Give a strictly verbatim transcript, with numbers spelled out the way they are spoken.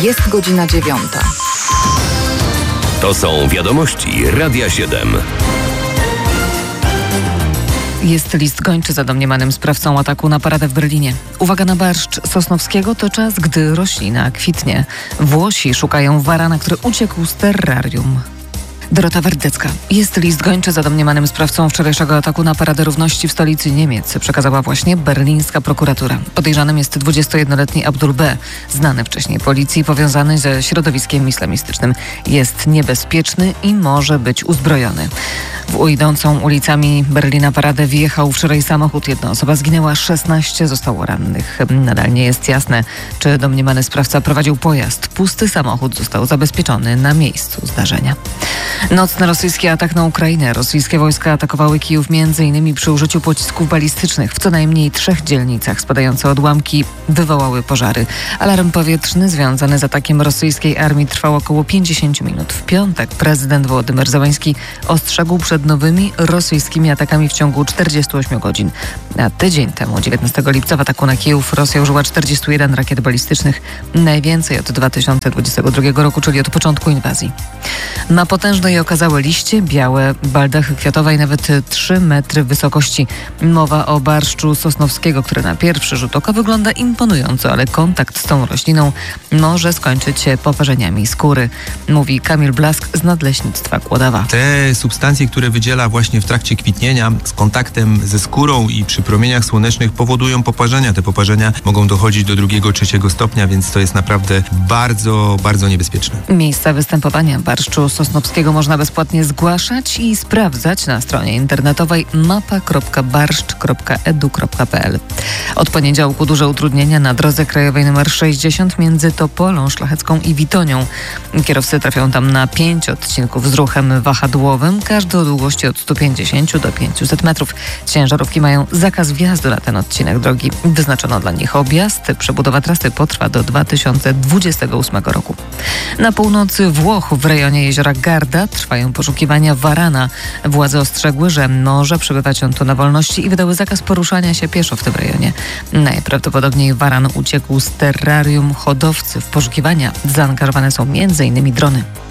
Jest godzina dziewiąta. To są wiadomości Radia siedem. Jest list gończy za domniemanym sprawcą ataku na paradę w Berlinie. Uwaga na barszcz Sosnowskiego, to czas, gdy roślina kwitnie. Włosi szukają warana, który uciekł z terrarium. Dorota Werdecka. Jest list gończy za domniemanym sprawcą wczorajszego ataku na Paradę Równości w stolicy Niemiec. Przekazała właśnie berlińska prokuratura. Podejrzanym jest dwudziestojednoletni Abdul B., znany wcześniej policji, powiązany ze środowiskiem islamistycznym. Jest niebezpieczny i może być uzbrojony. W idącą ulicami Berlina paradę wjechał wczoraj samochód. Jedna osoba zginęła, szesnaście zostało rannych. Nadal nie jest jasne, czy domniemany sprawca prowadził pojazd. Pusty samochód został zabezpieczony na miejscu zdarzenia. Nocny rosyjski atak na Ukrainę. Rosyjskie wojska atakowały Kijów między innymi przy użyciu pocisków balistycznych. W co najmniej trzech dzielnicach spadające odłamki wywołały pożary. Alarm powietrzny związany z atakiem rosyjskiej armii trwał około pięćdziesiąt minut. W piątek prezydent Wołodymyr Zełenski ostrzegł przed nowymi rosyjskimi atakami w ciągu czterdziestu ośmiu godzin. A tydzień temu, dziewiętnastego lipca, w ataku na Kijów Rosja użyła czterdziestu jeden rakiet balistycznych. Najwięcej od dwa tysiące dwudziestego drugiego roku, czyli od początku inwazji. Ma potężne i okazałe liście, białe baldachy kwiatowe i nawet trzy metry wysokości. Mowa o barszczu Sosnowskiego, który na pierwszy rzut oka wygląda imponująco, ale kontakt z tą rośliną może skończyć się poparzeniami skóry, mówi Kamil Blask z Nadleśnictwa Kłodawa. Te substancje, które wydziela właśnie w trakcie kwitnienia z kontaktem ze skórą i przy promieniach słonecznych powodują poparzenia. Te poparzenia mogą dochodzić do drugiego, trzeciego stopnia, więc to jest naprawdę bardzo, bardzo niebezpieczne. Miejsca występowania barszczu Sosnowskiego można bezpłatnie zgłaszać i sprawdzać na stronie internetowej mapa kropka barszcz kropka e d u kropka p l. Od poniedziałku duże utrudnienia na drodze krajowej nr sześćdziesiąt między Topolą Szlachecką i Witonią. Kierowcy trafią tam na pięć odcinków z ruchem wahadłowym, każdy o długości od stu pięćdziesięciu do pięciuset metrów. Ciężarówki mają zakaz wjazdu na ten odcinek drogi. Wyznaczono dla nich objazd. Przebudowa trasy potrwa do dwa tysiące dwudziestego ósmego roku. Na północy Włoch, w rejonie jeziora Garda, trwają poszukiwania warana. Władze ostrzegły, że może przebywać on tu na wolności i wydały zakaz poruszania się pieszo w tym rejonie. Najprawdopodobniej waran uciekł z terrarium hodowcy. W poszukiwania zaangażowane są między innymi drony.